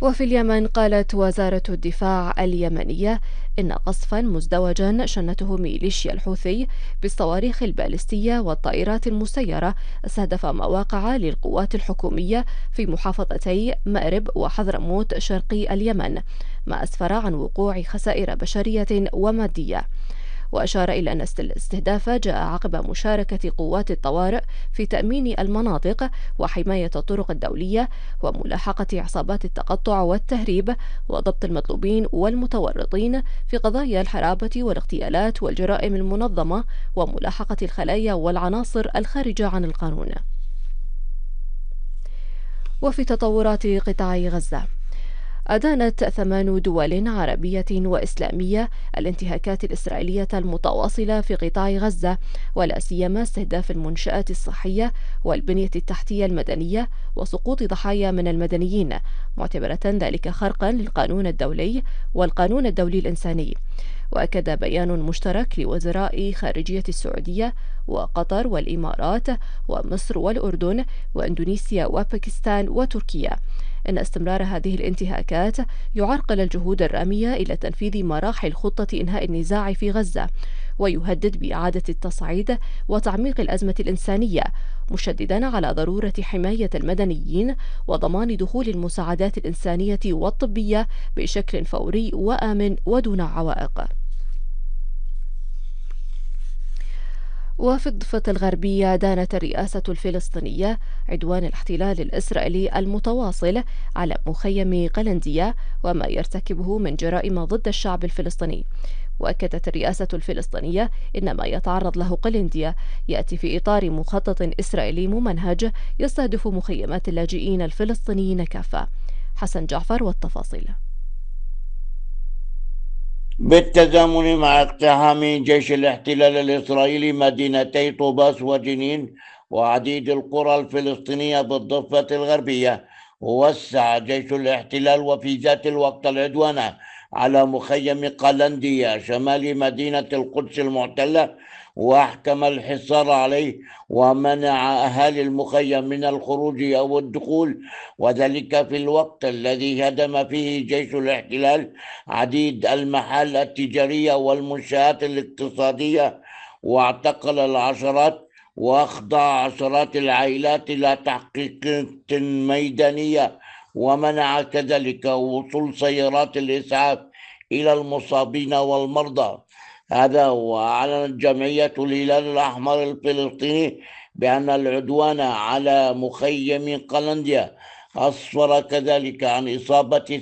وفي اليمن قالت وزارة الدفاع اليمنية إن قصفا مزدوجا شنته ميليشيا الحوثي بالصواريخ البالستية والطائرات المسيرة استهدف مواقع للقوات الحكومية في محافظتي مأرب وحضرموت شرقي اليمن، ما أسفر عن وقوع خسائر بشرية ومادية. وأشار إلى أن الاستهداف جاء عقب مشاركة قوات الطوارئ في تأمين المناطق وحماية الطرق الدولية وملاحقة عصابات التقطع والتهريب وضبط المطلوبين والمتورطين في قضايا الحرابة والاغتيالات والجرائم المنظمة وملاحقة الخلايا والعناصر الخارجة عن القانون. وفي تطورات قطاع غزة، أدانت 8 دول عربية وإسلامية الانتهاكات الإسرائيلية المتواصلة في قطاع غزة، ولا سيما استهداف المنشآت الصحية والبنية التحتية المدنية وسقوط ضحايا من المدنيين، معتبرة ذلك خرقا للقانون الدولي والقانون الدولي الإنساني. وأكد بيان مشترك لوزراء خارجية السعودية وقطر والإمارات ومصر والأردن وإندونيسيا وباكستان وتركيا إن استمرار هذه الانتهاكات يعرقل الجهود الرامية إلى تنفيذ مراحل خطة إنهاء النزاع في غزة، ويهدد بإعادة التصعيد وتعميق الأزمة الإنسانية، مشددا على ضرورة حماية المدنيين وضمان دخول المساعدات الإنسانية والطبية بشكل فوري وآمن ودون عوائق. وفي الضفة الغربية دانت الرئاسة الفلسطينية عدوان الاحتلال الإسرائيلي المتواصل على مخيم قلندية وما يرتكبه من جرائم ضد الشعب الفلسطيني. وأكدت الرئاسة الفلسطينية إن ما يتعرض له قلندية يأتي في إطار مخطط إسرائيلي ممنهج يستهدف مخيمات اللاجئين الفلسطينيين كافة. حسن جعفر والتفاصيل. بالتزامن مع اقتحام جيش الاحتلال الإسرائيلي مدينتي طوباس وجنين وعديد القرى الفلسطينية بالضفة الغربية، وسع جيش الاحتلال وفي ذات الوقت العدوان على مخيم قلندية شمال مدينة القدس المحتلة، وأحكم الحصار عليه ومنع أهالي المخيم من الخروج أو الدخول، وذلك في الوقت الذي هدم فيه جيش الاحتلال عديد المحال التجارية والمنشآت الاقتصادية، واعتقل العشرات وأخضع عشرات العائلات إلى تحقيق ميدانية، ومنع كذلك وصول سيارات الإسعاف إلى المصابين والمرضى. هذا وأعلنت جمعية الهلال الأحمر الفلسطيني بأن العدوان على مخيم قلندية أسفر كذلك عن إصابة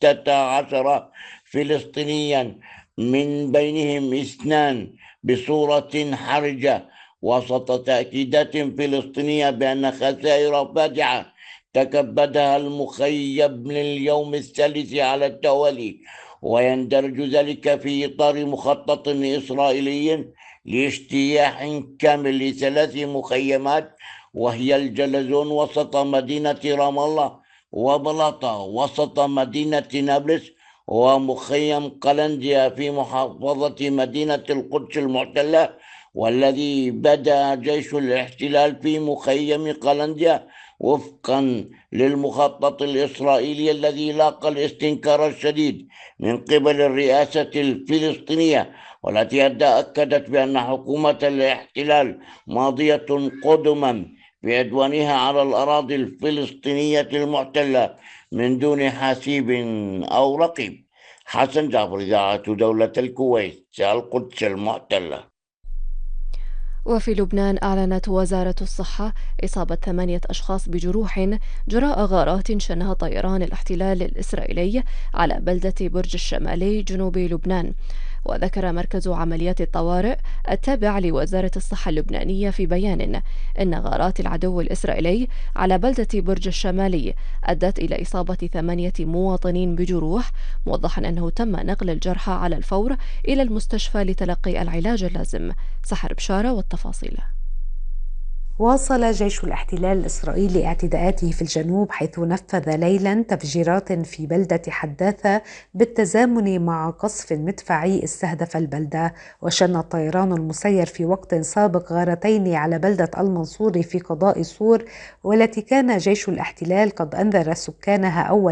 16 فلسطينيا، من بينهم 2 بصورة حرجة، وسط تأكيدات فلسطينية بأن خسائر فادحة تكبدها المخيم لليوم الثالث على التوالي، ويندرج ذلك في إطار مخطط إسرائيلي لاجتياح كامل ل3 مخيمات، وهي الجلزون وسط مدينة رام الله، وبلاطة وسط مدينة نابلس، ومخيم قلنديا في محافظة مدينة القدس المحتلة. والذي بدأ جيش الاحتلال في مخيم قلنديا وفقا للمخطط الإسرائيلي الذي لاقى الاستنكار الشديد من قبل الرئاسة الفلسطينية، والتي أكدت بأن حكومة الاحتلال ماضية قدما في عدوانها على الأراضي الفلسطينية المحتلة من دون حسيب أو رقيب. حسن جعفر، إذاعة دولة الكويت، القدس المحتلة. وفي لبنان أعلنت وزارة الصحة إصابة 8 أشخاص بجروح جراء غارات شنها طيران الاحتلال الإسرائيلي على بلدة برج الشمالي جنوب لبنان. وذكر مركز عمليات الطوارئ التابع لوزارة الصحة اللبنانية في بيان إن غارات العدو الإسرائيلي على بلدة برج الشمالي أدت إلى إصابة 8 مواطنين بجروح، موضحا أنه تم نقل الجرحى على الفور إلى المستشفى لتلقي العلاج اللازم. سحر بشارة والتفاصيل. واصل جيش الاحتلال الإسرائيلي اعتداءاته في الجنوب، حيث نفذ ليلا تفجيرات في بلدة حداثة بالتزامن مع قصف مدفعي استهدف البلدة. وشن الطيران المسير في وقت سابق غارتين على بلدة المنصور في قضاء صور، والتي كان جيش الاحتلال قد أنذر سكانها أول